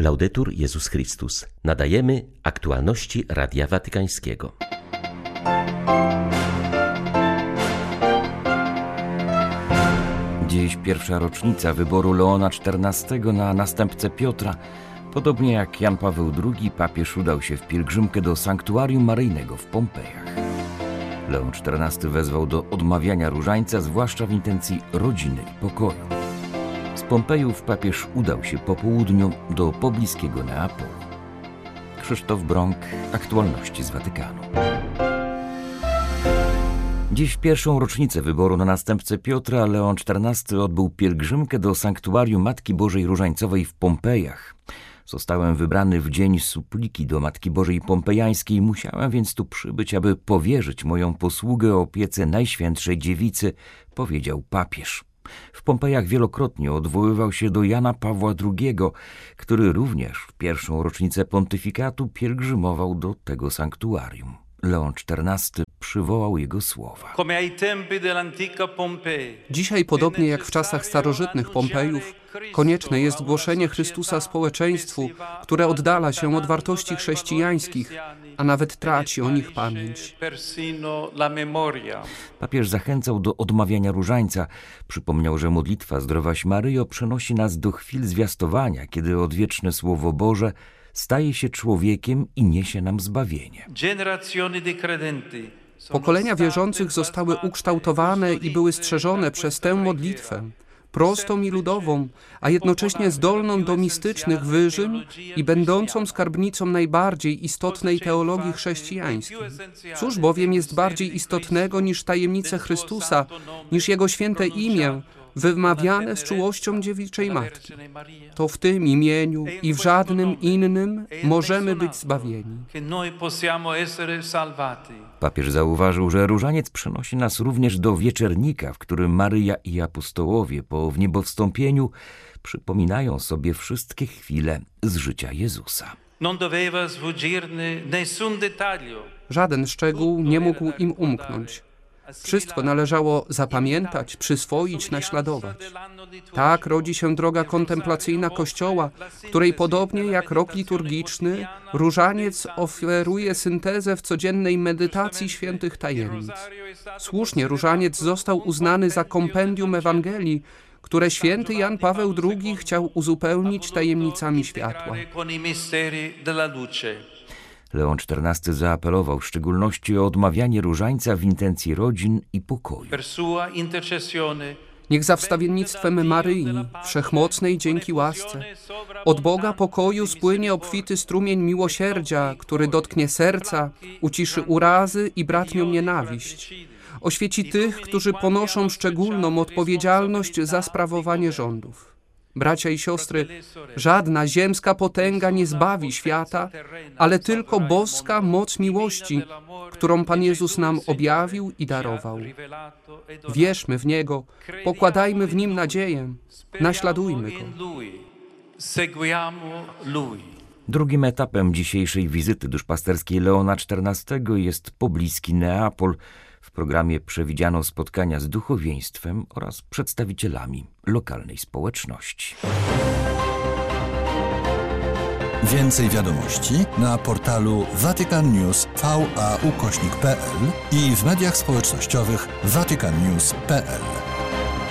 Laudetur Jezus Chrystus. Nadajemy aktualności Radia Watykańskiego. Dziś pierwsza rocznica wyboru Leona XIV na następcę Piotra. Podobnie jak Jan Paweł II, papież udał się w pielgrzymkę do sanktuarium maryjnego w Pompejach. Leon XIV wezwał do odmawiania różańca, zwłaszcza w intencji rodziny i pokoju. Z Pompejów papież udał się po południu do pobliskiego Neapolu. Krzysztof Brąk, aktualności z Watykanu. Dziś w pierwszą rocznicę wyboru na następcę Piotra Leon XIV odbył pielgrzymkę do sanktuarium Matki Bożej Różańcowej w Pompejach. Zostałem wybrany w dzień supliki do Matki Bożej Pompejańskiej, musiałem więc tu przybyć, aby powierzyć moją posługę opiece Najświętszej Dziewicy, powiedział papież. W Pompejach wielokrotnie odwoływał się do Jana Pawła II, który również w pierwszą rocznicę pontyfikatu pielgrzymował do tego sanktuarium. Leon XIV przywołał jego słowa. Dzisiaj, podobnie jak w czasach starożytnych Pompejów, konieczne jest głoszenie Chrystusa społeczeństwu, które oddala się od wartości chrześcijańskich, a nawet traci o nich pamięć. Papież zachęcał do odmawiania różańca. Przypomniał, że modlitwa Zdrowaś Maryjo przenosi nas do chwil zwiastowania, kiedy odwieczne Słowo Boże staje się człowiekiem i niesie nam zbawienie. Pokolenia wierzących zostały ukształtowane i były strzeżone przez tę modlitwę, prostą i ludową, a jednocześnie zdolną do mistycznych wyżyn i będącą skarbnicą najbardziej istotnej teologii chrześcijańskiej. Cóż bowiem jest bardziej istotnego niż tajemnice Chrystusa, niż Jego święte imię, wymawiane z czułością dziewiczej Matki. To w tym imieniu i w żadnym innym możemy być zbawieni. Papież zauważył, że różaniec przenosi nas również do wieczernika, w którym Maryja i apostołowie po wniebowstąpieniu przypominają sobie wszystkie chwile z życia Jezusa. Żaden szczegół nie mógł im umknąć. Wszystko należało zapamiętać, przyswoić, naśladować. Tak rodzi się droga kontemplacyjna Kościoła, której podobnie jak rok liturgiczny, różaniec oferuje syntezę w codziennej medytacji świętych tajemnic. Słusznie różaniec został uznany za kompendium Ewangelii, które święty Jan Paweł II chciał uzupełnić tajemnicami światła. Leon XIV zaapelował w szczególności o odmawianie różańca w intencji rodzin i pokoju. Niech za wstawiennictwem Maryi, Wszechmocnej dzięki łasce, od Boga pokoju spłynie obfity strumień miłosierdzia, który dotknie serca, uciszy urazy i bratnią nienawiść. Oświeci tych, którzy ponoszą szczególną odpowiedzialność za sprawowanie rządów. Bracia i siostry, żadna ziemska potęga nie zbawi świata, ale tylko boska moc miłości, którą Pan Jezus nam objawił i darował. Wierzmy w Niego, pokładajmy w Nim nadzieję, naśladujmy Go. Drugim etapem dzisiejszej wizyty duszpasterskiej Leona XIV jest pobliski Neapol. W programie przewidziano spotkania z duchowieństwem oraz przedstawicielami lokalnej społeczności. Więcej wiadomości na portalu vaticannews.va/pl i w mediach społecznościowych vaticannews.pl.